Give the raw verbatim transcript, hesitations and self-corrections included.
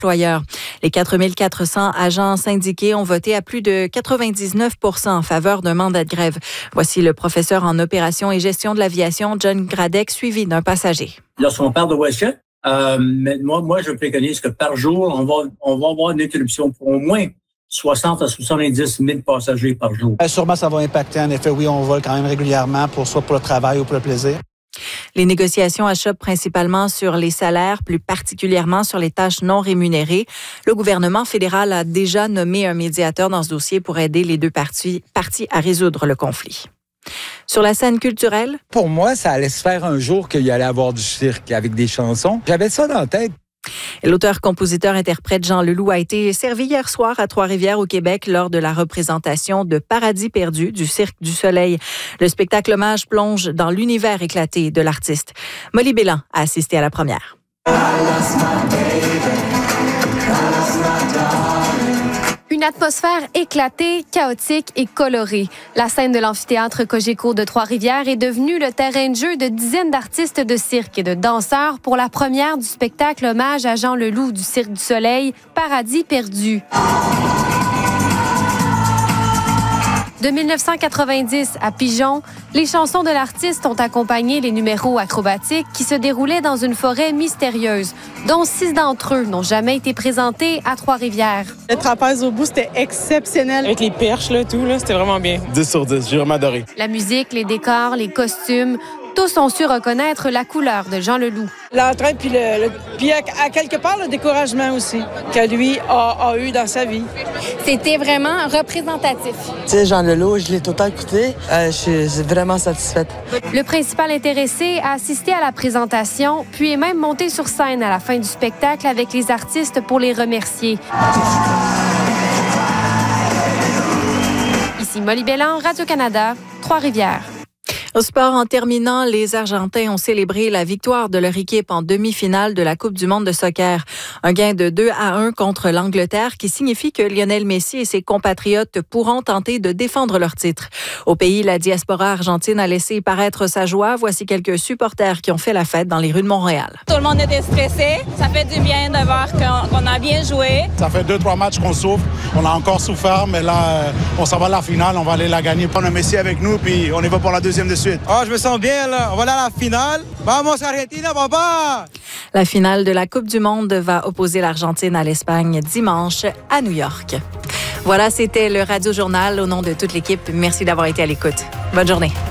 employeurs. Les quatre mille quatre cents agents syndiqués ont voté à plus de quatre-vingt-dix-neuf pour cent en faveur d'un mandat de grève. Voici le professeur en opération et gestion de l'aviation, John Gradec, suivi d'un passager. Lorsqu'on parle de WestJet, euh, moi, moi, je préconise que par jour, on va, on va avoir une interruption pour au moins soixante à soixante-dix mille passagers par jour. Euh, sûrement, ça va impacter. En effet, oui, on vole quand même régulièrement, pour soit pour le travail ou pour le plaisir. Les négociations achoppent principalement sur les salaires, plus particulièrement sur les tâches non rémunérées. Le gouvernement fédéral a déjà nommé un médiateur dans ce dossier pour aider les deux parties, parties à résoudre le conflit. Sur la scène culturelle? Pour moi, ça allait se faire un jour qu'il y allait avoir du cirque avec des chansons. J'avais ça dans la tête. L'auteur-compositeur-interprète Jean Leloup a été servi hier soir à Trois-Rivières au Québec lors de la représentation de Paradis perdu du Cirque du Soleil. Le spectacle hommage plonge dans l'univers éclaté de l'artiste. Molly Bélan a assisté à la première. Une atmosphère éclatée, chaotique et colorée. La scène de l'amphithéâtre Cogeco de Trois-Rivières est devenue le terrain de jeu de dizaines d'artistes de cirque et de danseurs pour la première du spectacle hommage à Jean Leloup du Cirque du Soleil, Paradis perdu. De mille neuf cent quatre-vingt-dix à Pigeon, les chansons de l'artiste ont accompagné les numéros acrobatiques qui se déroulaient dans une forêt mystérieuse, dont six d'entre eux n'ont jamais été présentés à Trois-Rivières. Le trapèze au bout, c'était exceptionnel. Avec les perches, là, tout, là, c'était vraiment bien. dix sur dix, j'ai vraiment adoré. La musique, les décors, les costumes, tous ont su reconnaître la couleur de Jean Leloup. L'entrain, puis, le, le, puis à, à quelque part, le découragement aussi, que lui a, a eu dans sa vie. C'était vraiment représentatif. Tu sais, Jean Leloup, je l'ai tout le temps écouté. Euh, je suis vraiment satisfaite. Le principal intéressé a assisté à la présentation, puis est même monté sur scène à la fin du spectacle avec les artistes pour les remercier. Ici Molly Bélan, Radio-Canada, Trois-Rivières. Au sport, en terminant, les Argentins ont célébré la victoire de leur équipe en demi-finale de la Coupe du monde de soccer. Un gain de deux à un contre l'Angleterre qui signifie que Lionel Messi et ses compatriotes pourront tenter de défendre leur titre. Au pays, la diaspora argentine a laissé paraître sa joie. Voici quelques supporters qui ont fait la fête dans les rues de Montréal. Tout le monde était stressé. Ça fait du bien de voir qu'on a bien joué. Ça fait deux, trois matchs qu'on souffre. On a encore souffert, mais là, on s'en va à la finale. On va aller la gagner. On a Messi avec nous, puis on y va pour la deuxième de suite. Oh, je me sens bien, là. On va aller à la finale. Vamos, Argentina, papa! La finale de la Coupe du monde va opposer l'Argentine à l'Espagne dimanche à New York. Voilà, c'était le Radio Journal. Au nom de toute l'équipe, merci d'avoir été à l'écoute. Bonne journée.